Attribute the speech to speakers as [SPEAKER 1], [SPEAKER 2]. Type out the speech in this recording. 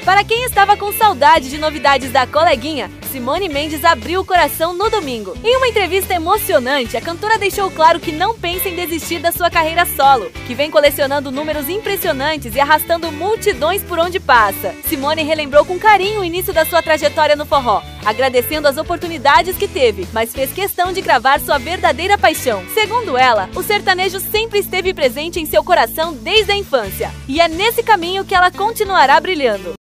[SPEAKER 1] Para quem estava com saudade de novidades da coleguinha, Simone Mendes abriu o coração no domingo. Em uma entrevista emocionante, a cantora deixou claro que não pensa em desistir da sua carreira solo, que vem colecionando números impressionantes e arrastando multidões por onde passa. Simone relembrou com carinho o início da sua trajetória no forró, agradecendo as oportunidades que teve, mas fez questão de cravar sua verdadeira paixão. Segundo ela, o sertanejo sempre esteve presente em seu coração desde a infância, e é nesse caminho que ela continuará brilhando.